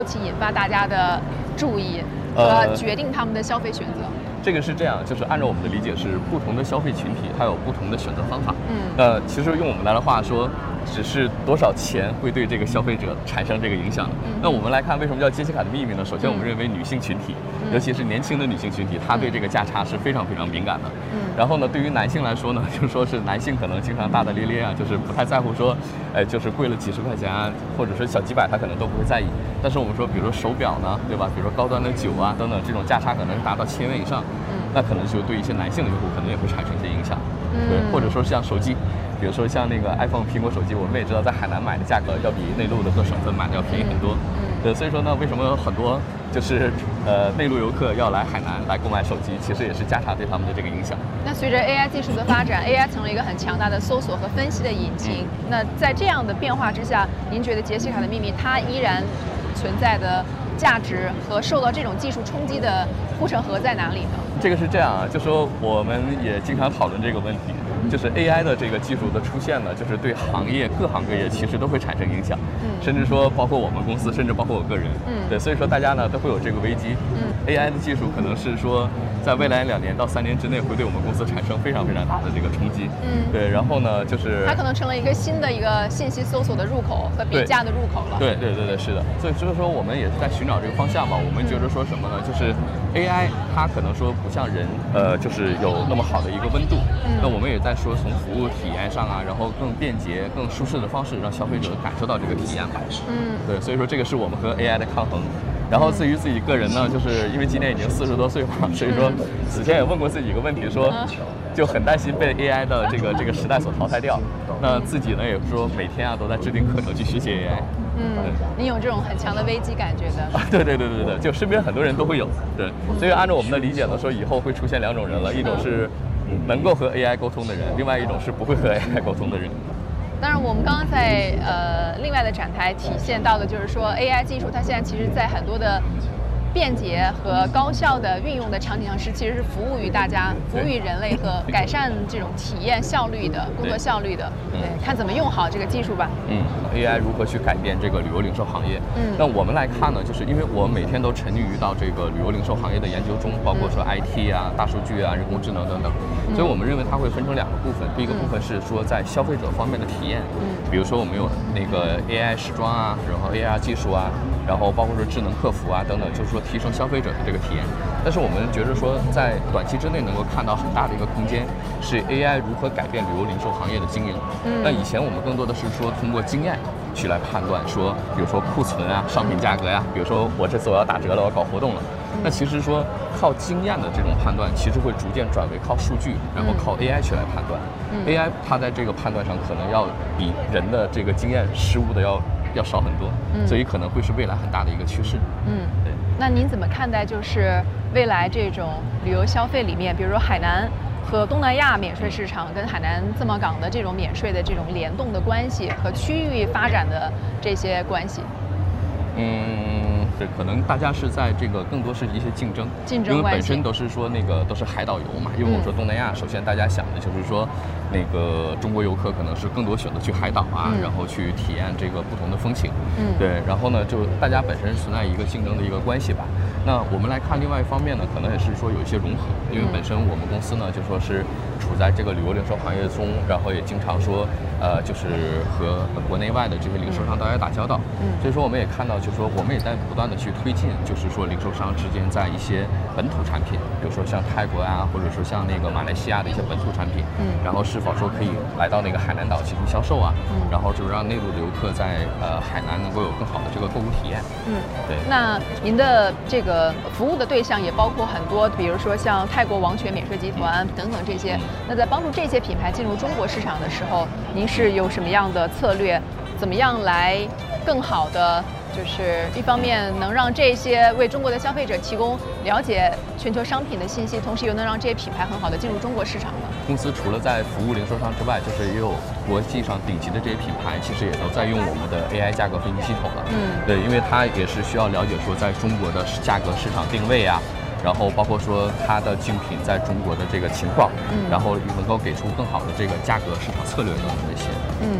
其引发大家的注意和决定他们的消费选择？ 这个是这样，就是按照我们的理解是，不同的消费群体它有不同的选择方法。其实用我们来的话说，只是多少钱会对这个消费者产生这个影响。那我们来看为什么叫杰西卡的秘密呢？首先，我们认为女性群体，尤其是年轻的女性群体，她对这个价差是非常非常敏感的。然后呢，对于男性来说呢，就是说是男性可能经常大大咧咧啊，就是不太在乎说，就是贵了几十块钱啊，或者说小几百，他可能都不会在意。但是我们说，比如说手表呢，对吧？比如说高端的酒啊等等，这种价差可能达到1000元以上，那可能就对一些男性的用户可能也会产生一些影响。对，或者说像手机，比如说像那个 iPhone 苹果手机，我们也知道在海南买的价格要比内陆的各省份买的要便宜很多。对，所以说呢，为什么很多就是内陆游客要来海南来购买手机，其实也是价差对他们的这个影响。 那随着 AI 技术的发展，AI 成了一个很强大的搜索和分析的引擎。那在这样的变化之下，您觉得杰西卡的秘密它依然存在的价值和受到这种技术冲击的护城河在哪里呢？ 这个是这样啊，就说我们也经常讨论这个问题，就是 AI 的这个技术的出现呢，就是对行业各行各业其实都会产生影响，甚至说包括我们公司，甚至包括我个人，对，所以说大家呢都会有这个危机。AI 的技术可能是说在未来2年到3年之内会对我们公司产生非常非常大的这个冲击，对，然后呢就是它可能成了一个新的一个信息搜索的入口和比价的入口了。 对，是的，所以就是说我们也是在寻找这个方向嘛。我们觉得说什么呢？就是 AI 它可能说不像人，就是有那么好的一个温度。那我们也在说从服务体验上啊，然后更便捷、更舒适的方式让消费者感受到这个体验吧。对，所以说这个是我们和 AI 的抗衡。然后至于自己个人呢，就是因为今年已经40多岁嘛，所以说此前也问过自己一个问题，说就很担心被 AI 的这个时代所淘汰掉。那自己呢也说每天啊都在制定课程去学习 AI。 你有这种很强的危机感觉的？ 对，就身边很多人都会有。对，所以按照我们的理解呢，说以后会出现2种人了，一种是能够和 AI 沟通的人，另外一种是不会和 AI 沟通的人。 当然，我们刚刚在另外的展台体现到的就是说 AI 技术它现在其实在很多的便捷和高效的运用的场景上其实是服务于大家、服务于人类和改善这种体验效率的工作效率的。对，看怎么用好这个技术吧。 AI 如何去改变这个旅游零售行业？那我们来看呢，就是因为我们每天都沉溺于到这个旅游零售行业的研究中，包括说 IT 啊、大数据啊、人工智能等等，所以我们认为它会分成2个部分。第一个部分是说在消费者方面的体验，比如说我们有那个 AI 时装啊，然后 AR 技术啊，然后包括说智能客服啊等等，就是说提升消费者的这个体验。但是我们觉得说在短期之内能够看到很大的一个空间，是 AI 如何改变旅游零售行业的经营。那以前我们更多的是说通过经验去来判断说，比如说库存啊、商品价格呀，比如说我这次我要打折了，我要搞活动了。那其实说靠经验的这种判断，其实会逐渐转为靠数据，然后靠 AI 去来判断。AI 它在这个判断上可能要比人的这个经验失误的要少很多，所以可能会是未来很大的一个趋势。 对。那您怎么看待就是未来这种旅游消费里面，比如说海南和东南亚免税市场跟海南自贸港的这种免税的这种联动的关系和区域发展的这些关系？ 对，可能大家是在这个更多是一些竞争因为本身都是说那个都是海岛游嘛。因为我们说东南亚，首先大家想的就是说，那个中国游客可能是更多选择去海岛啊，然后去体验这个不同的风情。对，然后呢，就大家本身存在一个竞争的一个关系吧。那我们来看另外一方面呢，可能也是说有一些融合，因为本身我们公司呢就说是处在这个旅游零售行业中，然后也经常说就是和国内外的这些零售商大家打交道。所以说我们也看到，就是说我们也在不断的去推进，就是说零售商之间在一些本土产品，比如说像泰国啊，或者说像那个马来西亚的一些本土产品，然后是否说可以来到那个海南岛进行销售啊，然后就是让内陆的游客在海南能够有更好的这个购物体验。对。那您的这个服务的对象也包括很多，比如说像泰国王权免税集团等等这些。那在帮助这些品牌进入中国市场的时候，您是有什么样的策略？怎么样来更好的就是一方面能让这些为中国的消费者提供了解全球商品的信息，同时又能让这些品牌很好的进入中国市场呢？ 公司除了在服务零售商之外，就是也有国际上顶级的这些品牌，其实也都在用我们的 AI 价格分析系统了。对，因为它也是需要了解说在中国的价格市场定位啊，然后包括说它的竞品在中国的这个情况，然后能够给出更好的这个价格市场策略等等这些。